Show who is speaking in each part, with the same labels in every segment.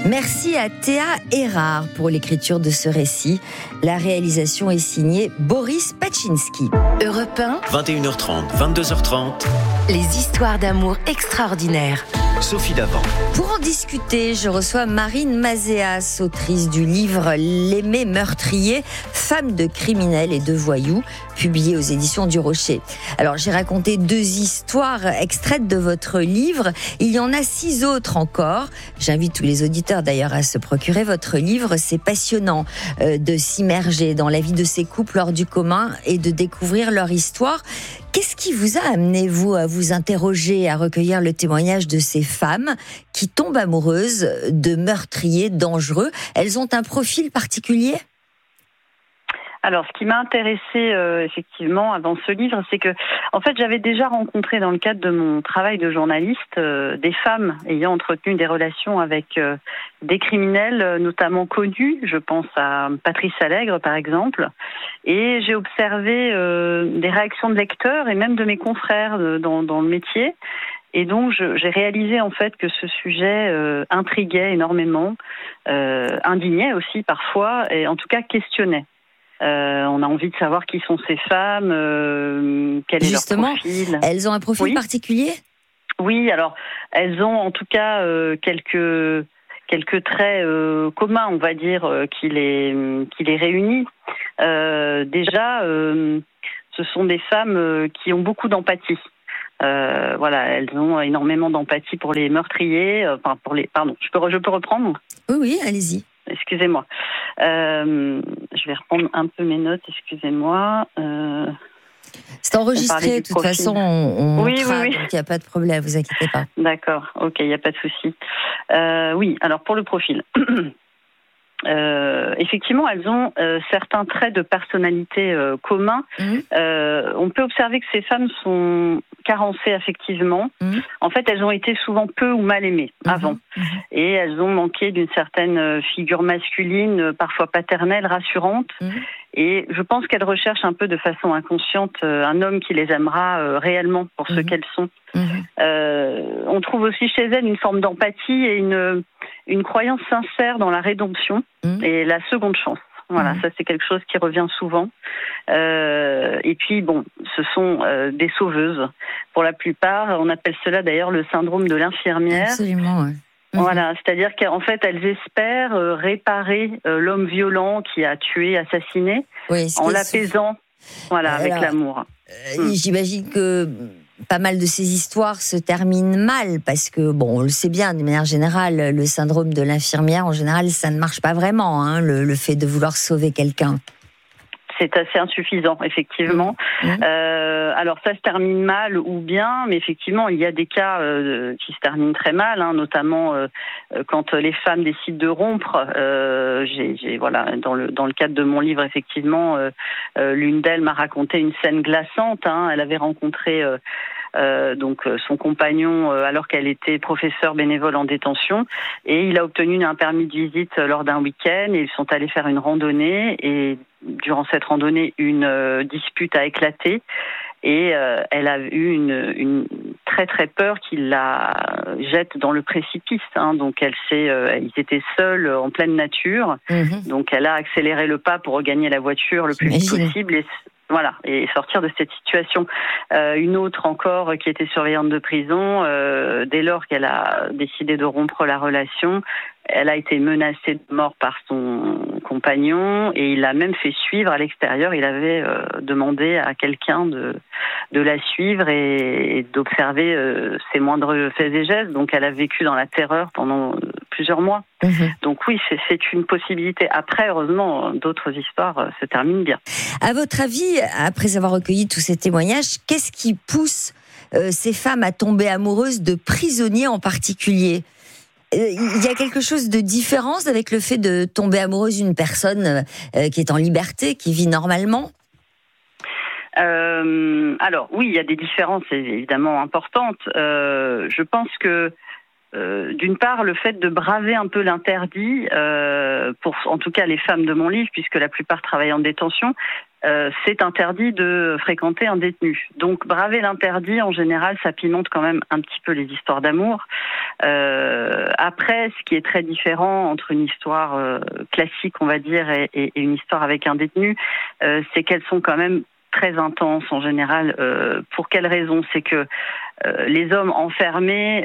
Speaker 1: Merci à Théa Erard pour l'écriture de ce récit. La réalisation est signée Boris Paczynski.
Speaker 2: Europe 1,
Speaker 3: 21h30, 22h30.
Speaker 2: les histoires d'amour extraordinaires.
Speaker 3: Sophie Davant.
Speaker 1: Pour en discuter, je reçois Marine Mazéas, autrice du livre L'Aimé meurtrier, femme de criminels et de voyous, publié aux éditions du Rocher. Alors, j'ai raconté 2 histoires extraites de votre livre. Il y en a 6 autres encore. J'invite tous les auditeurs d'ailleurs à se procurer votre livre. C'est passionnant de s'immerger dans la vie de ces couples hors du commun et de découvrir leur histoire. Qu'est-ce qui vous a amené, vous, à vous interroger, à recueillir le témoignage de ces femmes qui tombent amoureuses de meurtriers dangereux? Elles ont un profil particulier ?
Speaker 4: Alors, ce qui m'a intéressée effectivement avant ce livre, c'est que, en fait, j'avais déjà rencontré dans le cadre de mon travail de journaliste des femmes ayant entretenu des relations avec des criminels, notamment connus. Je pense à Patrice Allègre, par exemple. Et j'ai observé des réactions de lecteurs et même de mes confrères dans le métier. Et donc, j'ai réalisé en fait que ce sujet intriguait énormément, indignait aussi parfois, et en tout cas questionnait. On a envie de savoir qui sont ces femmes, quel est
Speaker 1: Justement,
Speaker 4: leur profil.
Speaker 1: Elles ont un profil particulier ?
Speaker 4: Oui, alors elles ont en tout cas quelques traits communs, on va dire, qui les réunit. Déjà, ce sont des femmes qui ont beaucoup d'empathie. Voilà, elles ont énormément d'empathie pour les meurtriers. Pardon, je peux reprendre ?
Speaker 1: Oui, allez-y.
Speaker 4: Excusez-moi. Je vais reprendre un peu mes notes, excusez-moi.
Speaker 1: C'est enregistré, de toute façon, on montera, donc il n'y a pas de problème, vous inquiétez pas.
Speaker 4: D'accord, ok, il n'y a pas de souci. Oui, alors pour le profil. Effectivement, elles ont certains traits de personnalité communs. On peut observer que ces femmes sont carencées affectivement. En fait, elles ont été souvent peu ou mal aimées avant. Et elles ont manqué d'une certaine figure masculine, parfois paternelle, rassurante. Et je pense qu'elles recherchent un peu de façon inconsciente un homme qui les aimera réellement pour ce qu'elles sont. On trouve aussi chez elles une forme d'empathie et une croyance sincère dans la rédemption et la seconde chance. Voilà, ça c'est quelque chose qui revient souvent. Et puis bon, ce sont des sauveuses. Pour la plupart, on appelle cela d'ailleurs le syndrome de l'infirmière.
Speaker 1: Absolument, oui.
Speaker 4: Voilà, c'est-à-dire qu'en fait, elles espèrent réparer l'homme violent qui a tué, assassiné, en l'apaisant, avec l'amour.
Speaker 1: J'imagine que pas mal de ces histoires se terminent mal, parce que, bon, on le sait bien, de manière générale, le syndrome de l'infirmière, en général, ça ne marche pas vraiment, hein, le fait de vouloir sauver quelqu'un.
Speaker 4: C'est assez insuffisant, effectivement. Alors ça se termine mal ou bien, mais effectivement, il y a des cas qui se terminent très mal, hein, notamment quand les femmes décident de rompre. Dans le cadre de mon livre, effectivement, l'une d'elles m'a raconté une scène glaçante. Hein. Elle avait rencontré son compagnon alors qu'elle était professeure bénévole en détention, et il a obtenu un permis de visite lors d'un week-end, et ils sont allés faire une randonnée, et durant cette randonnée, une dispute a éclaté, et elle a eu une très très peur qu'il la jette dans le précipice. Hein. Donc ils étaient seuls en pleine nature, donc elle a accéléré le pas pour regagner la voiture le plus vite possible, et sortir de cette situation. Une autre encore qui était surveillante de prison, dès lors qu'elle a décidé de rompre la relation, elle a été menacée de mort par son compagnon, et il l'a même fait suivre à l'extérieur. Il avait demandé à quelqu'un de la suivre et d'observer ses moindres faits et gestes. Donc elle a vécu dans la terreur pendant plusieurs mois. Donc oui, c'est une possibilité. Après, heureusement, d'autres histoires se terminent bien.
Speaker 1: À votre avis, après avoir recueilli tous ces témoignages, qu'est-ce qui pousse ces femmes à tomber amoureuses de prisonniers en particulier ? Il y a quelque chose de différent avec le fait de tomber amoureuse d'une personne qui est en liberté, qui vit normalement ?
Speaker 4: Alors oui, il y a des différences évidemment importantes. Je pense que d'une part, le fait de braver un peu l'interdit, pour en tout cas les femmes de mon livre, puisque la plupart travaillent en détention, c'est interdit de fréquenter un détenu. Donc braver l'interdit, en général, ça pimente quand même un petit peu les histoires d'amour. Après, ce qui est très différent entre une histoire classique, on va dire, et une histoire avec un détenu, c'est qu'elles sont quand même très intenses en général. Pour quelle raison ? C'est que les hommes enfermés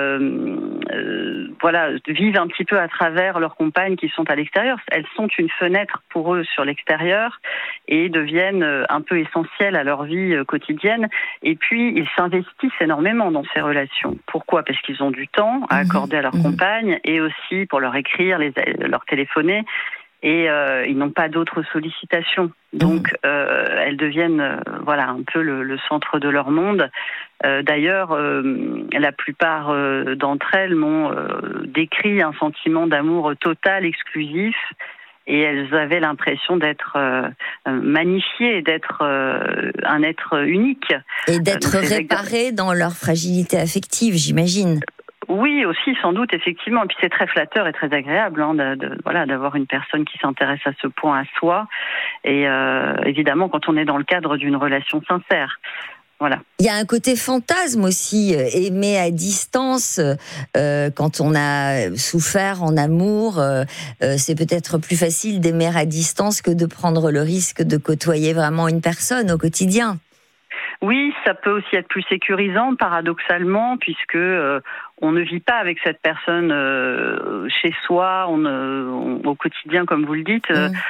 Speaker 4: vivent un petit peu à travers leurs compagnes qui sont à l'extérieur. Elles sont une fenêtre pour eux sur l'extérieur et deviennent un peu essentielles à leur vie quotidienne. Et puis, ils s'investissent énormément dans ces relations. Pourquoi ? Parce qu'ils ont du temps à accorder à leurs compagnes et aussi pour leur écrire, leur téléphoner. Et ils n'ont pas d'autres sollicitations. Donc, elles deviennent un peu le centre de leur monde. D'ailleurs, la plupart d'entre elles m'ont décrit un sentiment d'amour total, exclusif, et elles avaient l'impression d'être magnifiées, d'être un être unique.
Speaker 1: Et d'être réparées dans leur fragilité affective, j'imagine.
Speaker 4: Oui, aussi, sans doute, effectivement. Et puis c'est très flatteur et très agréable d'avoir une personne qui s'intéresse à ce point à soi. Et évidemment, quand on est dans le cadre d'une relation sincère. Voilà.
Speaker 1: Il y a un côté fantasme aussi, aimer à distance. Quand on a souffert en amour, c'est peut-être plus facile d'aimer à distance que de prendre le risque de côtoyer vraiment une personne au quotidien.
Speaker 4: Oui, ça peut aussi être plus sécurisant, paradoxalement, puisque on ne vit pas avec cette personne chez soi, au quotidien, comme vous le dites.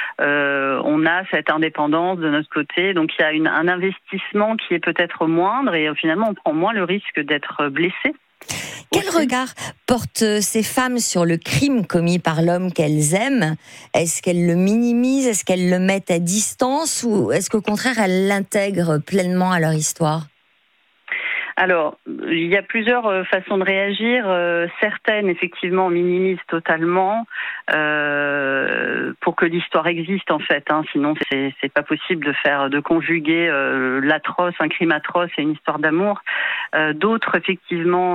Speaker 4: On a cette indépendance de notre côté, donc il y a un investissement qui est peut-être moindre et finalement on prend moins le risque d'être blessé.
Speaker 1: Quel regard portent ces femmes sur le crime commis par l'homme qu'elles aiment ? Est-ce qu'elles le minimisent ? Est-ce qu'elles le mettent à distance ? Ou est-ce qu'au contraire, elles l'intègrent pleinement à leur histoire ?
Speaker 4: Alors, il y a plusieurs façons de réagir. Certaines, effectivement, minimisent totalement pour que l'histoire existe, en fait. Sinon, c'est pas possible de conjuguer l'atroce, un crime atroce et une histoire d'amour. D'autres, effectivement,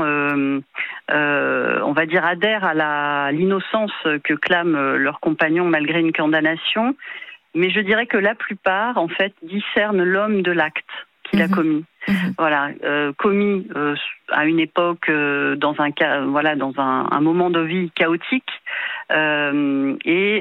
Speaker 4: on va dire, adhèrent à l'innocence que clament leurs compagnons malgré une condamnation. Mais je dirais que la plupart, en fait, discernent l'homme de l'acte qu'il a commis. Voilà, commis à une époque, dans un moment de vie chaotique, et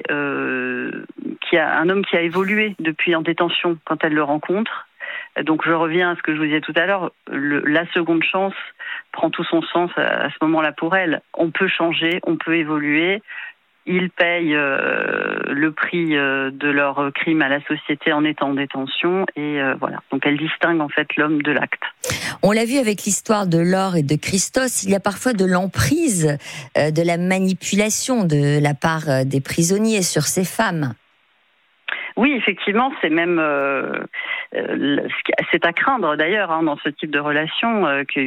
Speaker 4: qui a un homme qui a évolué depuis en détention quand elle le rencontre. Donc je reviens à ce que je vous disais tout à l'heure, la seconde chance prend tout son sens à ce moment-là pour elle. On peut changer, on peut évoluer. Ils payent le prix de leur crime à la société en étant en détention et voilà. Donc elle distingue en fait l'homme de l'acte.
Speaker 1: On l'a vu avec l'histoire de Laure et de Christos, il y a parfois de l'emprise, de la manipulation de la part des prisonniers sur ces femmes.
Speaker 4: Oui, effectivement, c'est même c'est à craindre d'ailleurs dans ce type de relation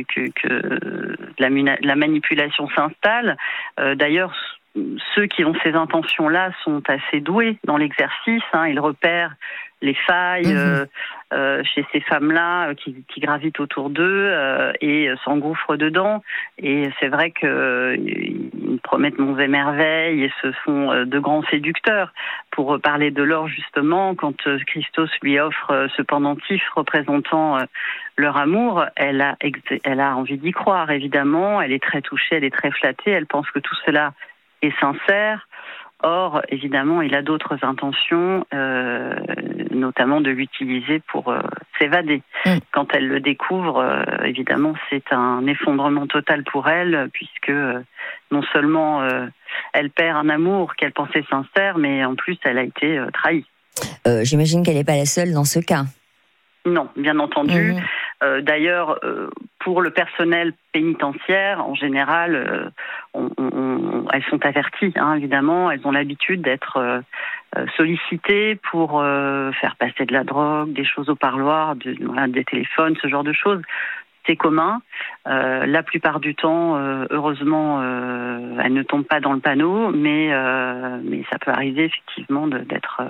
Speaker 4: que la manipulation s'installe. D'ailleurs, ceux qui ont ces intentions-là sont assez doués dans l'exercice. Ils repèrent les failles chez ces femmes-là qui gravitent autour d'eux et s'engouffrent dedans. Et c'est vrai qu'ils promettent monts et merveilles et ce sont de grands séducteurs. Pour parler de Laure, justement, quand Christos lui offre ce pendentif représentant leur amour, elle a envie d'y croire, évidemment. Elle est très touchée, elle est très flattée. Elle pense que tout cela est sincère. Or, évidemment, il a d'autres intentions, notamment de l'utiliser pour s'évader. Quand elle le découvre, évidemment, c'est un effondrement total pour elle, puisque non seulement elle perd un amour qu'elle pensait sincère, mais en plus, elle a été trahie.
Speaker 1: J'imagine qu'elle n'est pas la seule dans ce cas.
Speaker 4: Non, bien entendu. D'ailleurs, pour le personnel pénitentiaire, en général, elles sont averties, évidemment. Elles ont l'habitude d'être sollicitées pour faire passer de la drogue, des choses au parloir, des téléphones, ce genre de choses. C'est commun. La plupart du temps, heureusement, elles ne tombent pas dans le panneau, mais ça peut arriver effectivement d'être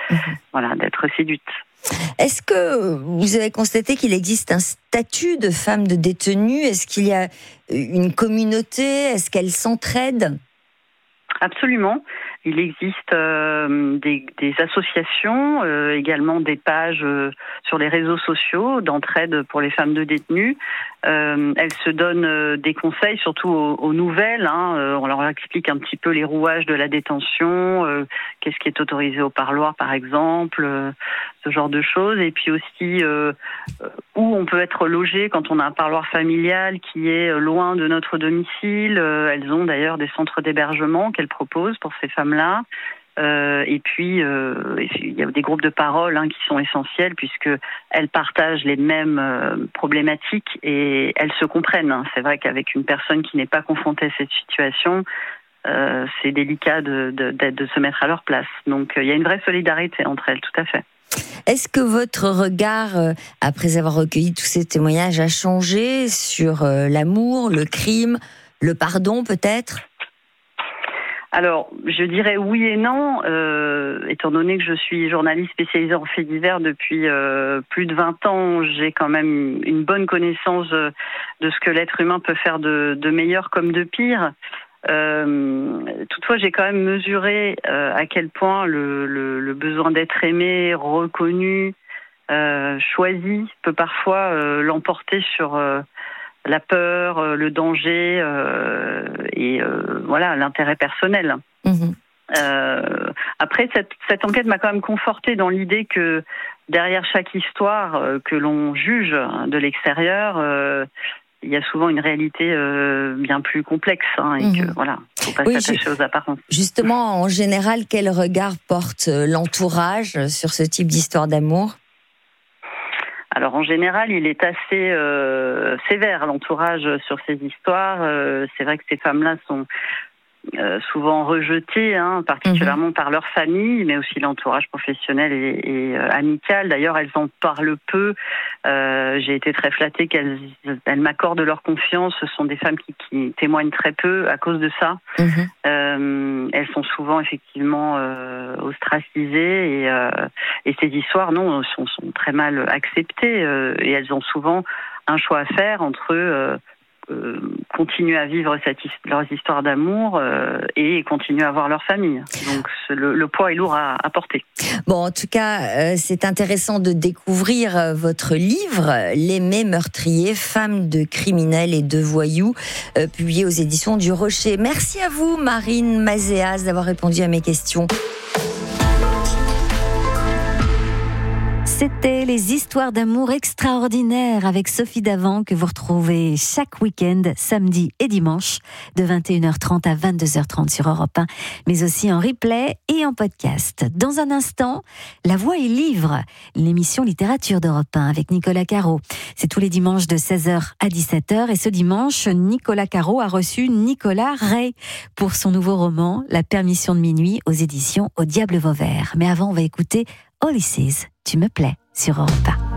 Speaker 4: voilà, d'être séduite.
Speaker 1: Est-ce que vous avez constaté qu'il existe un statut de femme de détenue ? Est-ce qu'il y a une communauté ? Est-ce qu'elles s'entraident ?
Speaker 4: Absolument. Il existe des associations, également des pages sur les réseaux sociaux d'entraide pour les femmes de détenus. Elles se donnent des conseils, surtout aux nouvelles. On leur explique un petit peu les rouages de la détention, qu'est-ce qui est autorisé au parloir, par exemple, ce genre de choses. Et puis aussi où on peut être logé quand on a un parloir familial qui est loin de notre domicile. Elles ont d'ailleurs des centres d'hébergement qu'elles proposent pour ces femmes-là. Et puis, il y a des groupes de parole qui sont essentiels puisque elles partagent les mêmes problématiques et elles se comprennent. C'est vrai qu'avec une personne qui n'est pas confrontée à cette situation, c'est délicat de se mettre à leur place. Donc, il y a une vraie solidarité entre elles, tout à fait.
Speaker 1: Est-ce que votre regard, après avoir recueilli tous ces témoignages, a changé sur l'amour, le crime, le pardon peut-être ?
Speaker 4: Alors, je dirais oui et non, étant donné que je suis journaliste spécialisée en faits divers depuis plus de 20 ans, j'ai quand même une bonne connaissance de ce que l'être humain peut faire de meilleur comme de pire. Toutefois, j'ai quand même mesuré à quel point le besoin d'être aimé, reconnu, choisi peut parfois l'emporter sur la peur, le danger et voilà, l'intérêt personnel. Après, cette enquête m'a quand même confortée dans l'idée que derrière chaque histoire que l'on juge de l'extérieur, il y a souvent une réalité bien plus complexe et que voilà, faut pas s'attacher aux apparences.
Speaker 1: Justement, en général, quel regard porte l'entourage sur ce type d'histoire d'amour ?
Speaker 4: Alors en général, il est assez sévère, l'entourage, sur ces histoires. C'est vrai que ces femmes-là sont souvent rejetées, particulièrement par leur famille, mais aussi l'entourage professionnel et amical. D'ailleurs, elles en parlent peu. J'ai été très flattée qu'elles m'accordent leur confiance. Ce sont des femmes qui témoignent très peu à cause de ça. Elles sont souvent effectivement ostracisées et ces histoires, non, sont très mal acceptées et elles ont souvent un choix à faire entre continuer à vivre leurs histoires d'amour et continuer à voir leur famille. Donc le poids est lourd à porter.
Speaker 1: Bon, en tout cas, c'est intéressant de découvrir votre livre, L'Aimé meurtrier, femme de criminels et de voyous, publié aux éditions du Rocher. Merci à vous, Marine Mazéas, d'avoir répondu à mes questions.
Speaker 5: C'était les histoires d'amour extraordinaires avec Sophie Davant que vous retrouvez chaque week-end, samedi et dimanche, de 21h30 à 22h30 sur Europe 1, mais aussi en replay et en podcast. Dans un instant, La Voix est livre, l'émission littérature d'Europe 1 avec Nicolas Caro. C'est tous les dimanches de 16h à 17h et ce dimanche, Nicolas Caro a reçu Nicolas Rey pour son nouveau roman, La Permission de minuit, aux éditions Au Diable Vauvert. Mais avant, on va écouter Ulysses, tu me plais, sur Europe 1.